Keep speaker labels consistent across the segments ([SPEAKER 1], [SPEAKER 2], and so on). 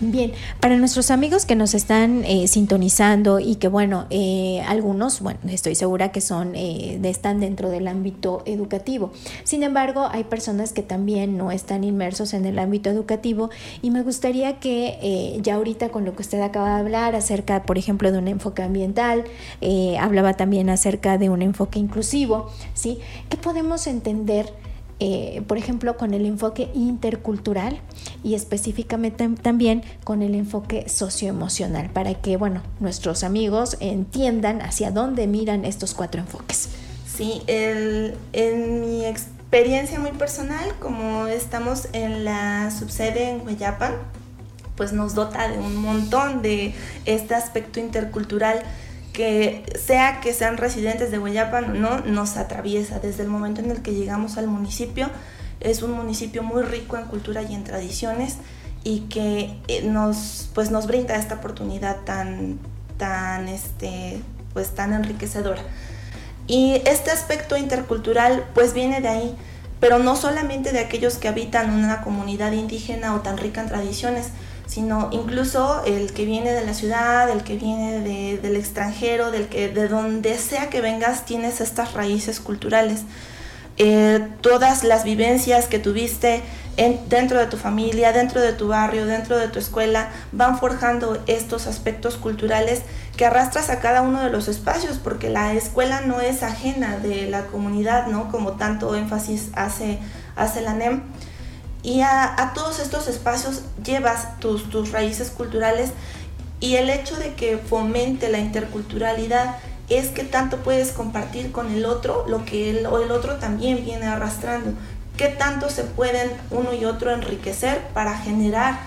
[SPEAKER 1] Bien, para nuestros amigos que nos están sintonizando y que algunos, estoy segura que están dentro del ámbito educativo. Sin embargo, hay personas que también no están inmersos en el ámbito educativo y me gustaría que ya ahorita con lo que usted acaba de hablar acerca, por ejemplo, de un enfoque ambiental, hablaba también acerca de un enfoque inclusivo, ¿sí? ¿Qué podemos entender? Por ejemplo, con el enfoque intercultural y específicamente también con el enfoque socioemocional, para que, nuestros amigos entiendan hacia dónde miran estos 4 enfoques.
[SPEAKER 2] Sí, en mi experiencia muy personal, como estamos en la subsede en Hueyapan, pues nos dota de un montón de este aspecto intercultural que sean residentes de Hueyapan o no, nos atraviesa desde el momento en el que llegamos al municipio. Es un municipio muy rico en cultura y en tradiciones y que nos brinda esta oportunidad tan enriquecedora. Y este aspecto intercultural pues viene de ahí, pero no solamente de aquellos que habitan en una comunidad indígena o tan rica en tradiciones, sino incluso el que viene de la ciudad, el que viene del extranjero, de donde sea que vengas, tienes estas raíces culturales. Todas las vivencias que tuviste dentro de tu familia, dentro de tu barrio, dentro de tu escuela, van forjando estos aspectos culturales que arrastras a cada uno de los espacios, porque la escuela no es ajena de la comunidad, ¿no? Como tanto énfasis hace la NEM. Y a todos estos espacios llevas tus raíces culturales, y el hecho de que fomente la interculturalidad es que tanto puedes compartir con el otro lo que el otro también viene arrastrando, qué tanto se pueden uno y otro enriquecer para generar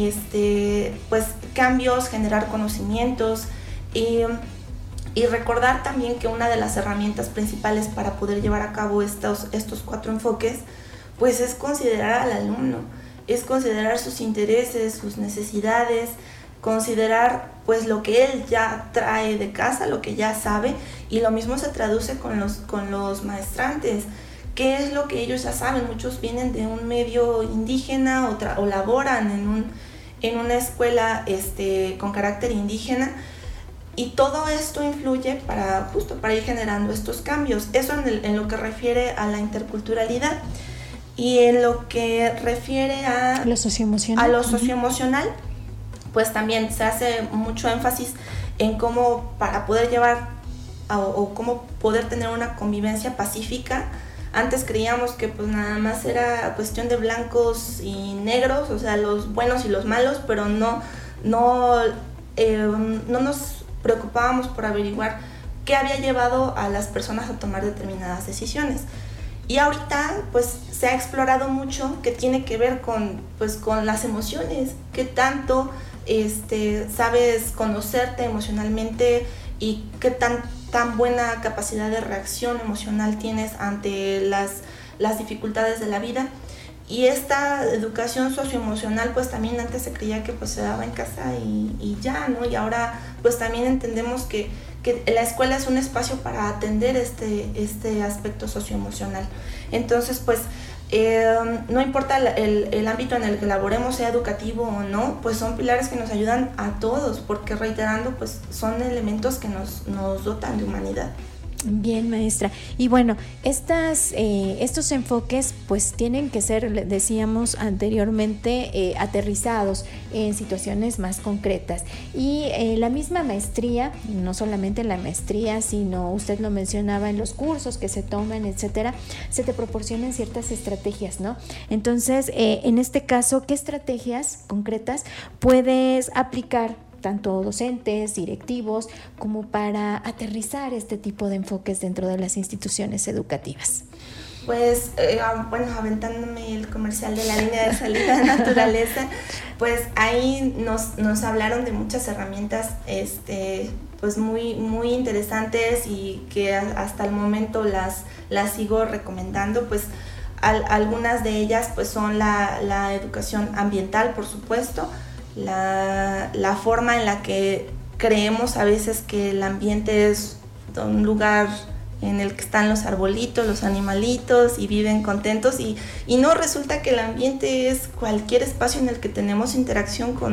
[SPEAKER 2] cambios, generar conocimientos y recordar también que una de las herramientas principales para poder llevar a cabo estos 4 enfoques pues es considerar al alumno, es considerar sus intereses, sus necesidades, considerar pues lo que él ya trae de casa, lo que ya sabe, y lo mismo se traduce con los maestrantes. ¿Qué es lo que ellos ya saben? Muchos vienen de un medio indígena o laboran en una escuela con carácter indígena, y todo esto influye para ir generando estos cambios. Eso en lo que refiere a la interculturalidad. Y en lo que refiere a lo socioemocional, pues también se hace mucho énfasis en cómo para poder llevar o cómo poder tener una convivencia pacífica. Antes creíamos que pues nada más era cuestión de blancos y negros, o sea, los buenos y los malos, pero no nos preocupábamos por averiguar qué había llevado a las personas a tomar determinadas decisiones. Y ahorita pues se ha explorado mucho que tiene que ver con las emociones, qué tanto sabes conocerte emocionalmente y qué tan buena capacidad de reacción emocional tienes ante las dificultades de la vida. Y esta educación socioemocional pues también antes se creía que pues se daba en casa y ya, ¿no? Y ahora pues también entendemos que la escuela es un espacio para atender este aspecto socioemocional. Entonces pues no importa el ámbito en el que laboremos, sea educativo o no, pues son pilares que nos ayudan a todos, porque reiterando pues son elementos que nos dotan de humanidad.
[SPEAKER 1] Bien, maestra. Y estos enfoques pues tienen que ser, decíamos anteriormente, aterrizados en situaciones más concretas. Y la misma maestría, no solamente la maestría, sino usted lo mencionaba en los cursos que se toman, etcétera, se te proporcionan ciertas estrategias, ¿no? Entonces, en este caso, ¿qué estrategias concretas puedes aplicar tanto docentes, directivos, como para aterrizar este tipo de enfoques dentro de las instituciones educativas?
[SPEAKER 2] Pues, aventándome el comercial de la línea de salida de naturaleza, pues ahí nos hablaron de muchas herramientas pues muy, muy interesantes y que hasta el momento las sigo recomendando. Pues algunas de ellas pues son la educación ambiental, por supuesto, la forma en la que creemos a veces que el ambiente es un lugar en el que están los arbolitos, los animalitos y viven contentos, y no, resulta que el ambiente es cualquier espacio en el que tenemos interacción con